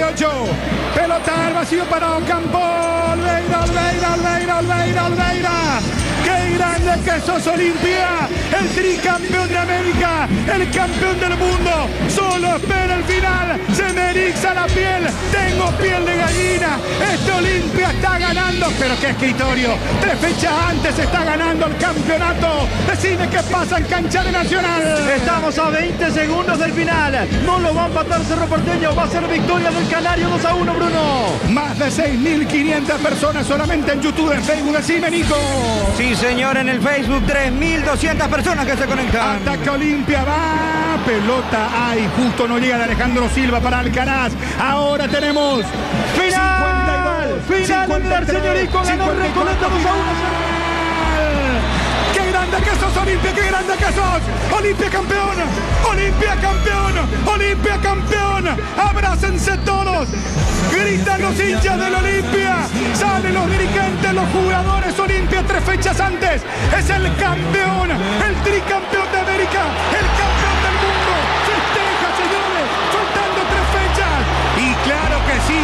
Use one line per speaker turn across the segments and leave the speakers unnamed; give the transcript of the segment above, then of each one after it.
48. Pelota al vacío para Ocampo. Olveira. ¡Qué grande que sos, Olimpia! El tricampeón de América, el campeón del mundo. Solo espera el final. Se me eriza la piel. Tengo piel de gallina. Este Olimpia está ganando. Pero qué escritorio. 3 fechas antes está ganando el campeonato. Decime qué pasa en cancha de Nacional.
Estamos a 20 segundos del final. No lo va a empatar Cerro Porteño. Va a ser victoria del Canario 2-1, Bruno.
Más de 6.500 personas solamente en YouTube, en Facebook. Decime, Nico.
Sí, señor, en el Facebook 3.200 personas que se conectan.
Ataca Olimpia, va. Pelota, ay, justo no llega de Alejandro Silva para Alcaraz. Ahora tenemos
final.
52,
Final del Señorico. Ganó Recoleta 2-1.
¡Qué grande que sos, Olimpia! ¡Qué grande que sos! ¡Olimpia campeón! ¡Olimpia campeón! ¡Olimpia campeón! ¡Abrácense todos! Gritan los hinchas del Olimpia. Salen los dirigentes, los jugadores. Olimpia 3 fechas antes es el campeón, el tricampeón de América, el campeón del mundo. Festeja, señores, faltando 3 fechas. Y claro que sí,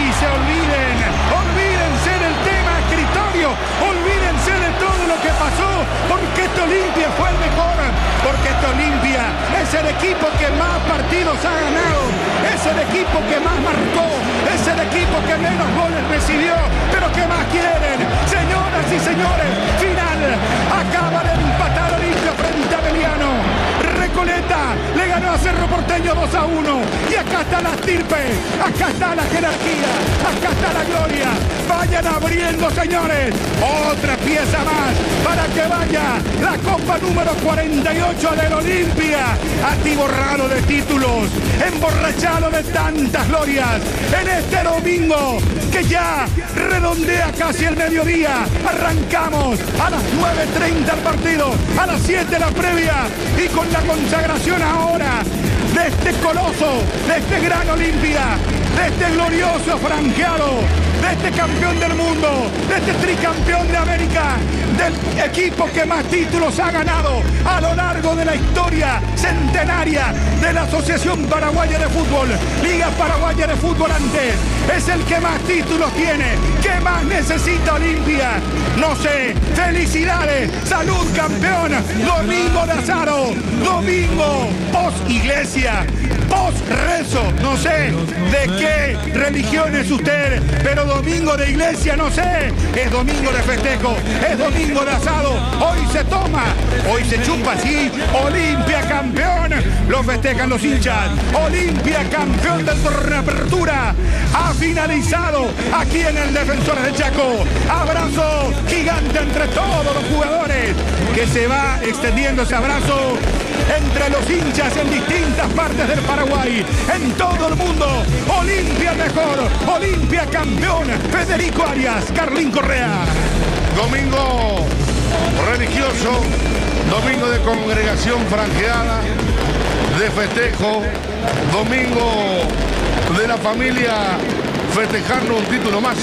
olvídense del tema escritorio, olvídense de todo lo que pasó, porque este Olimpia fue el mejor, porque este Olimpia es el equipo que más partidos ha ganado, es el equipo que más marcó, es el equipo que menos goles recibió, pero ¿qué más quieren? Señoras y señores, final, acaba de empatar Olimpia frente a Beliano. Recoleta le ganó a Cerro Porteño 2-1. Y acá está la estirpe, acá está la jerarquía, acá está la gloria. Vayan abriendo, señores, otra pieza más para que vaya la Copa número 48 del Olimpia. Atiborrado de títulos, emborrachado de tantas glorias. En este domingo que ya redondea casi el mediodía. Arrancamos a las 9:30 el partido, a las 7 la previa, y con la consagración ahora de este coloso, de este gran Olimpia, de este glorioso franjeado, de este campeón del mundo, de este tricampeón de América, del equipo que más títulos ha ganado a lo largo de la historia centenaria de la Asociación Paraguaya de Fútbol, Liga Paraguaya de Fútbol antes. Es el que más títulos tiene. ¿Qué más necesita Olimpia? No sé. Felicidades. Salud, campeón. Domingo de Azaro. Domingo post iglesia. Post rezo. No sé de qué religión es usted, pero domingo de iglesia, no sé. Es domingo de festejo. Es domingo de asado. Hoy se toma. Hoy se chupa así. Olimpia campeón. Lo festejan los hinchas. Olimpia campeón del torneo Apertura. Ha finalizado aquí en el Defensores de Chaco. Abrazo gigante entre todos los jugadores, que se va extendiendo ese abrazo entre los hinchas en distintas partes del Paraguay, en todo el mundo. Olimpia mejor, Olimpia campeón. Federico Arias, Carlín Correa.
Domingo religioso, domingo de congregación franjeada, de festejo, domingo de la familia festejando un título más,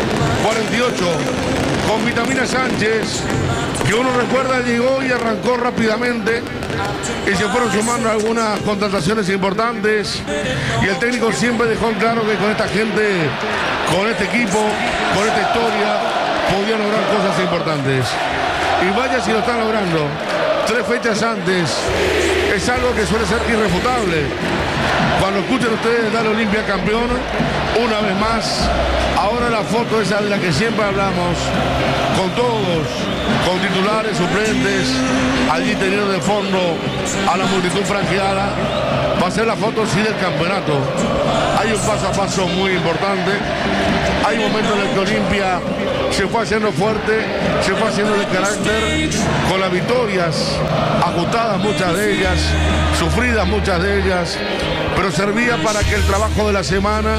48, con Vitamina Sánchez, que uno recuerda llegó y arrancó rápidamente, y se fueron sumando algunas contrataciones importantes, y el técnico siempre dejó en claro que con esta gente, con este equipo, con esta historia, podía lograr cosas importantes. Y vaya si lo están logrando. 3 fechas antes, es algo que suele ser irrefutable. Cuando escuchen ustedes dar Olimpia campeón, una vez más, ahora la foto esa de la que siempre hablamos, con todos, con titulares, suplentes, allí teniendo de fondo a la multitud franjeada, va a ser la foto sí del campeonato. Hay un paso a paso muy importante, hay momentos en el que Olimpia se fue haciendo fuerte, se fue haciendo de carácter, con las victorias ajustadas muchas de ellas, sufridas muchas de ellas, pero servía para que el trabajo de la semana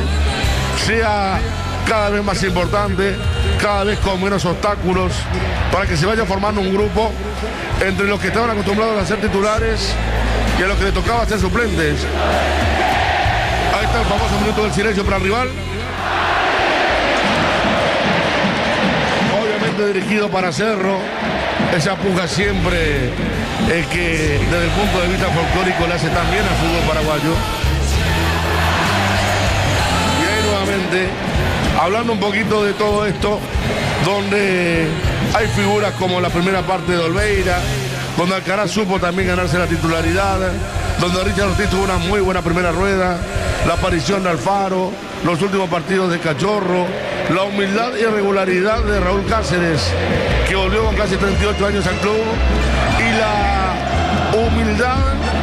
sea cada vez más importante, cada vez con menos obstáculos, para que se vaya formando un grupo entre los que estaban acostumbrados a ser titulares y a los que les tocaba ser suplentes. Ahí está el famoso minuto del silencio para el rival. Obviamente dirigido para Cerro, esa puja siempre que desde el punto de vista folclórico le hace tan bien al fútbol paraguayo. Y ahí nuevamente justamente hablando un poquito de todo esto, donde hay figuras como la primera parte de Olveira, donde Alcaraz supo también ganarse la titularidad, donde Richard Ortiz tuvo una muy buena primera rueda, la aparición de Alfaro, los últimos partidos de Cachorro, la humildad y regularidad de Raúl Cáceres, que volvió con casi 38 años al club, y la humildad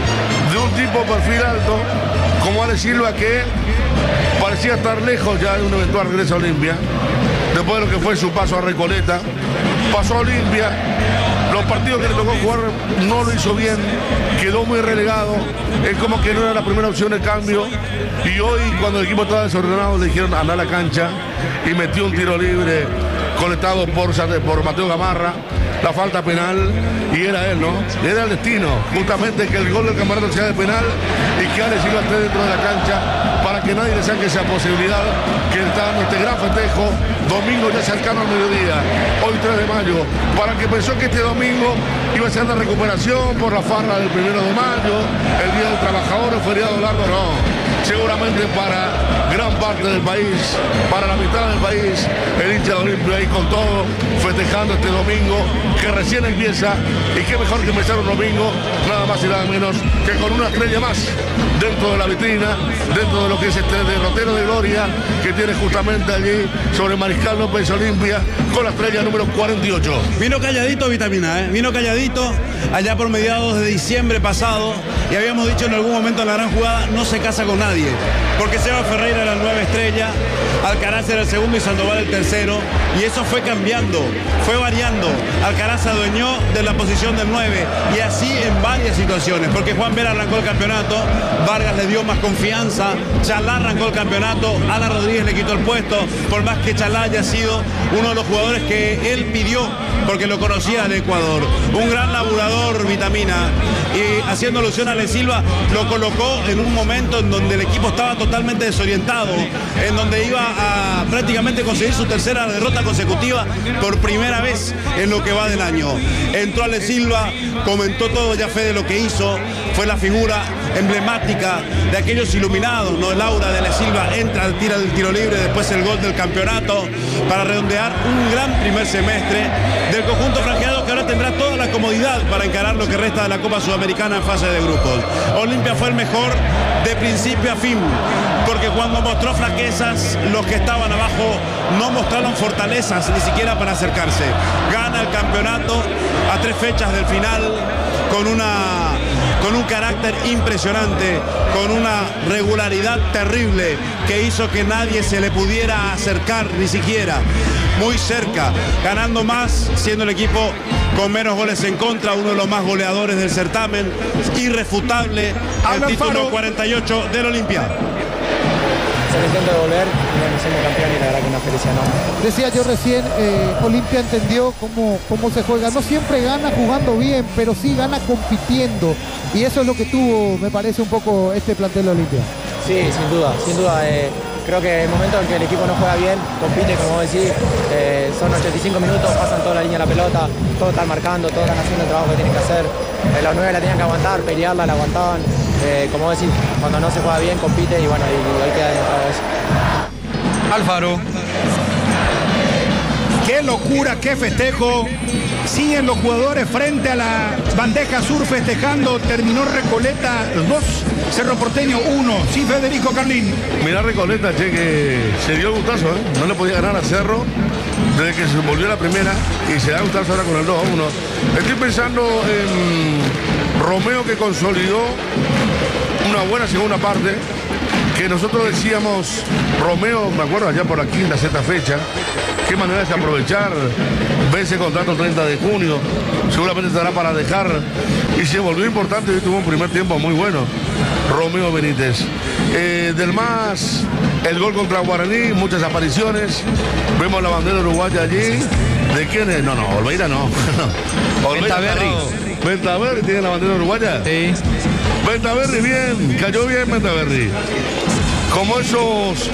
de un tipo perfil alto como Ale Silva, que parecía estar lejos ya de un eventual regreso a Olimpia, después de lo que fue su paso a Recoleta. Pasó a Olimpia, los partidos que le tocó jugar no lo hizo bien, quedó muy relegado, es como que no era la primera opción de cambio, y hoy cuando el equipo estaba desordenado le dijeron anda a la cancha, y metió un tiro libre colectado por Mateo Gamarra, la falta penal, y era él, ¿no? Era el destino, justamente, que el gol del campeonato sea de penal y que Ale Silva esté dentro de la cancha para que nadie le saque esa posibilidad que está dando este gran festejo, domingo ya cercano al mediodía, hoy 3 de mayo, para que pensó que este domingo iba a ser la recuperación por la farra del 1 de mayo, el Día del Trabajador, el feriado largo, no. Seguramente para gran parte del país, para la mitad del país, el hincha de Olimpia ahí con todo, festejando este domingo que recién empieza, y qué mejor que empezar un domingo, nada más y nada menos que con una estrella más dentro de la vitrina, dentro de lo que es este derrotero de gloria que tiene justamente allí sobre Mariscal López Olimpia, con la estrella número 48.
Vino calladito Vitamina, vino calladito allá por mediados de diciembre pasado, y habíamos dicho en algún momento en la gran jugada, no se casa con nadie, porque Seba Ferreira era la 9 estrella, Alcaraz era el segundo y Sandoval el tercero, y eso fue cambiando, fue variando. Alcaraz se adueñó de la posición del 9, y así en varias situaciones, porque Juan Vera arrancó el campeonato, Vargas le dio más confianza, Chalá arrancó el campeonato, Alan Rodríguez le quitó el puesto, por más que Chalá haya sido uno de los jugadores que él pidió, porque lo conocía de Ecuador. Un gran laburador, Vitamina, y haciendo alusión a Ale Silva, lo colocó en un momento en donde el equipo estaba totalmente desorientado, en donde iba a prácticamente conseguir su tercera derrota consecutiva por primera vez en lo que va del año. Entró Ale Silva, comentó todo ya fe de lo que hizo, fue la figura emblemática de aquellos iluminados, ¿no? El aura de Ale Silva, entra, tira del tiro libre, después el gol del campeonato, para redondear un gran primer semestre del conjunto franjeado, que ahora tendrá toda la comodidad para encarar lo que resta de la Copa Sudamericana en fase de grupos. Olimpia fue el mejor de principio a fin, porque cuando mostró flaquezas, los que estaban abajo no mostraron fortalezas ni siquiera para acercarse. Gana el campeonato a 3 fechas del final con un carácter impresionante, con una regularidad terrible que hizo que nadie se le pudiera acercar ni siquiera. Muy cerca, ganando más, siendo el equipo con menos goles en contra, uno de los más goleadores del certamen, irrefutable, el título 48 del Olimpia.
Se intenta devolver, siendo campeón, y la verdad que una felicidad enorme.
Decía yo recién, Olimpia entendió cómo se juega. No siempre gana jugando bien, pero sí gana compitiendo. Y eso es lo que tuvo, me parece, un poco este plantel de Olimpia.
Sí, sin duda, sin duda. Creo que el momento en que el equipo no juega bien, compite, como vos decís, son 85 minutos, pasan toda la línea de la pelota, todos están marcando, todos están haciendo el trabajo que tienen que hacer. Los 9 la tenían que aguantar, pelearla, la aguantaban. Como vos decís, cuando no se juega bien, compite, y bueno, y ahí queda demostrado eso.
Alfaro.
¡Qué locura, qué festejo! Siguen los jugadores frente a la bandeja sur festejando. Terminó Recoleta 2, Cerro Porteño 1. Sí, Federico Carlín.
Mirá Recoleta, che, que se dio el gustazo, ¿eh? No le podía ganar a Cerro desde que se volvió la primera, y se da gustazo ahora con el 2-1. Estoy pensando en Romeo, que consolidó una buena segunda parte, que nosotros decíamos, Romeo, me acuerdo allá por aquí en la sexta fecha, qué manera de aprovechar, ve ese contrato el 30 de junio, seguramente estará para dejar, y se volvió importante y tuvo un primer tiempo muy bueno, Romeo Benítez. Del más, el gol contra Guaraní, muchas apariciones, vemos la bandera uruguaya allí. ¿De quién es? No, Olveira no.
Ventaverri.
Ventaverri tiene la bandera uruguaya.
Sí.
Ventaverri bien, cayó bien Ventaverri. Como esos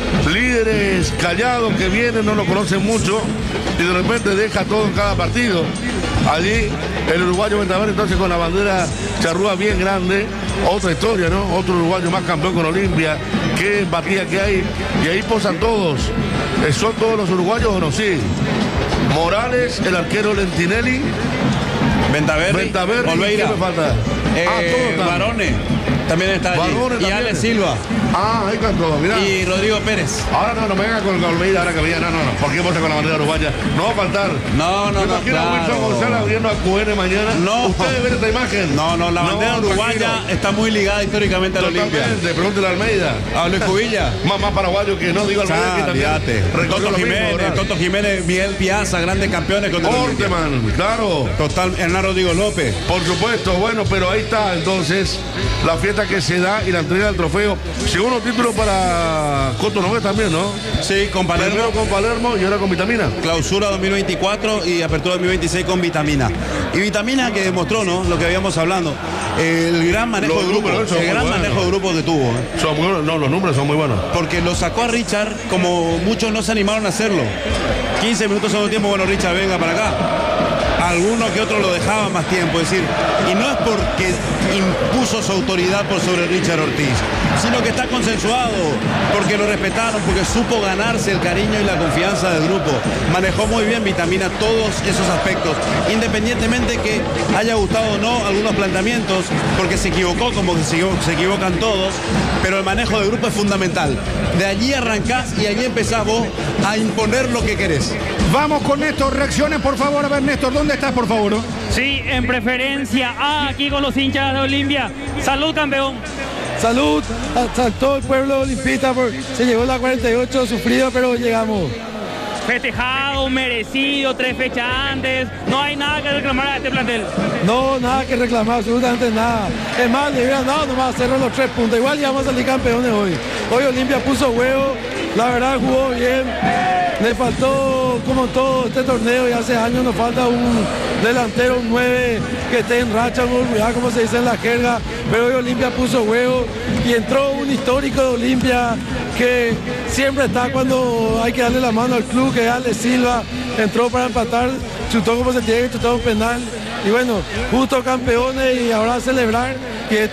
líderes callados que vienen, no lo conocen mucho, y de repente deja todo en cada partido. Allí el uruguayo Ventaver entonces con la bandera charrúa bien grande. Otra historia, ¿no? Otro uruguayo más campeón con Olimpia. Qué empatía que hay. Y ahí posan todos. ¿Son todos los uruguayos o no? Sí. Morales, el arquero Lentinelli.
Ventaverri, Olveira.
¿Qué me falta?
Todos Barone también está allí. Y Ale Silva.
Ahí están todos, mirá.
Y Rodrigo Pérez.
Ahora no me venga con Olveira, ahora que veía, no. ¿Por qué posa con la bandera uruguaya? No va a faltar.
No,
Imagina a Wilson González abriendo a QN mañana.
No.
¿Ustedes ven esta imagen?
No, la bandera uruguaya está muy ligada históricamente a la Olimpia.
Pregúntale a Almeida.
A Luis Cubilla.
Más paraguayo que no, digo Almeida que también.
Toto Jiménez, Miguel Piazza, grandes campeones con
Orteman, claro.
Total, Hernán Rodrigo López.
Por supuesto, bueno, pero ahí está entonces la fiesta que se da y la entrega del trofeo. Segundo título para Cotonou también, ¿no?
Sí, con Palermo.
Primero con Palermo y ahora con Vitamina.
Clausura 2024 y apertura 2026 con Vitamina. Y Vitamina que demostró, ¿no? Lo que habíamos hablando. El gran manejo de grupo. El gran manejo de grupo que tuvo.
Son muy buenos, los números son muy buenos.
Porque lo sacó a Richard como muchos no se animaron a hacerlo. 15 minutos segundo tiempo, bueno, Richard, venga para acá. Algunos que otros lo dejaban más tiempo, es decir, y no es porque impuso su autoridad por sobre Richard Ortiz, sino que está consensuado, porque lo respetaron, porque supo ganarse el cariño y la confianza del grupo. Manejó muy bien Vitamina todos esos aspectos, independientemente que haya gustado o no algunos planteamientos, porque se equivocó como se equivocan todos, pero el manejo del grupo es fundamental. De allí arrancás y allí empezás vos a imponer lo que querés.
Vamos con Néstor, reacciones por favor. A ver, Néstor, ¿dónde estás por favor?
Sí, en preferencia aquí con los hinchas de Olimpia. Salud, campeón.
Salud a todo el pueblo olimpista, se llegó la 48, sufrido, pero llegamos.
Festejado, merecido, 3 fechas antes. No hay nada que reclamar a este plantel.
No, nada que reclamar, absolutamente nada. Es más, le hubieran dado nomás hacerlo los 3 puntos. Igual ya vamos a salir campeones hoy. Hoy Olimpia puso huevo, la verdad jugó bien. Le faltó, como todo este torneo, y hace años nos falta un delantero, un 9 que esté en racha, como se dice en la jerga. Pero hoy Olimpia puso huevo y entró un histórico de Olimpia que siempre está cuando hay que darle la mano al club, que es Ale Silva. Entró para empatar, chutó como se tiene que chutar un penal. Y bueno, justo campeones y ahora a celebrar que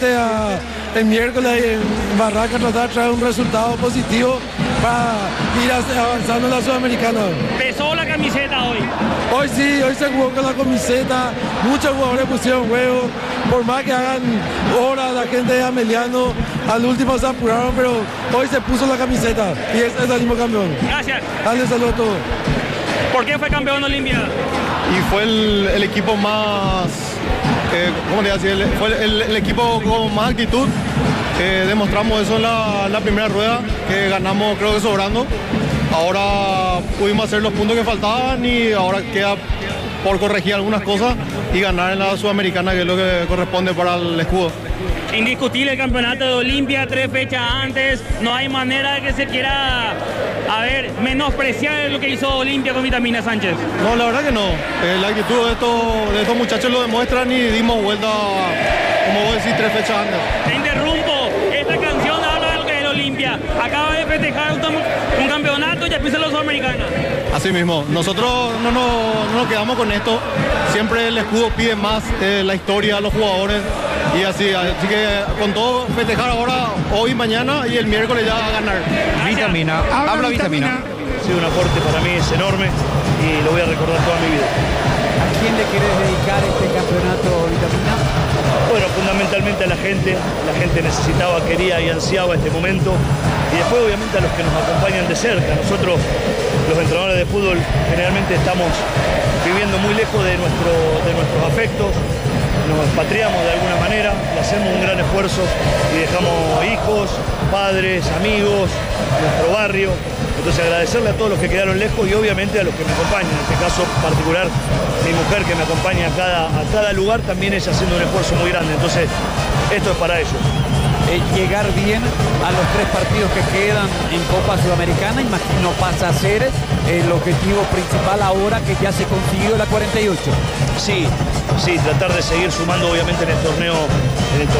el miércoles en Barranca tratar de traer un resultado positivo para ir avanzando en la Sudamericana.
Pesó la camiseta hoy.
Hoy sí, hoy se jugó con la camiseta, muchos jugadores pusieron huevo, por más que hagan horas la gente de Ameliano, al último se apuraron, pero hoy se puso la camiseta y es el mismo campeón.
Gracias.
Dale saludo a todos.
¿Por qué fue campeón Olimpia?
Y fue el equipo más, ¿cómo le decía? Fue el equipo con más actitud. Demostramos eso en la primera rueda, que ganamos creo que sobrando. Ahora pudimos hacer los puntos que faltaban y ahora queda por corregir algunas cosas y ganar en la Sudamericana, que es lo que corresponde para el escudo.
Indiscutible el campeonato de Olimpia, 3 fechas antes. No hay manera de que se quiera, menospreciar lo que hizo Olimpia con Vitamina Sánchez.
No, la verdad que no. La actitud de estos muchachos lo demuestran y dimos vuelta, como vos decís, 3 fechas antes.
Te interrumpo. Esta canción habla de lo que es el Olimpia. Acaba de festejar un campeonato y ya empieza la Sudamericana.
Así mismo. Nosotros no nos quedamos con esto. Siempre el escudo pide más, la historia, los jugadores. Y así que con todo festejar ahora, hoy, mañana y el miércoles ya a ganar.
Vitamina, habla Vitamina.
Ha sido un aporte para mí, es enorme y lo voy a recordar toda mi vida.
¿A quién le querés dedicar este campeonato, Vitamina?
Bueno, fundamentalmente a la gente necesitaba, quería y ansiaba este momento. Y después obviamente a los que nos acompañan de cerca. Nosotros, los entrenadores de fútbol, generalmente estamos viviendo muy lejos de nuestros afectos. Nos expatriamos de alguna manera, le hacemos un gran esfuerzo y dejamos hijos, padres, amigos, nuestro barrio. Entonces agradecerle a todos los que quedaron lejos y obviamente a los que me acompañan. En este caso particular, mi mujer que me acompaña a cada lugar, también es haciendo un esfuerzo muy grande. Entonces esto es para ellos.
Llegar bien a los 3 partidos que quedan en Copa Sudamericana, imagino pasa a ser el objetivo principal ahora que ya se consiguió la 48.
Sí, tratar de seguir sumando obviamente en el torneo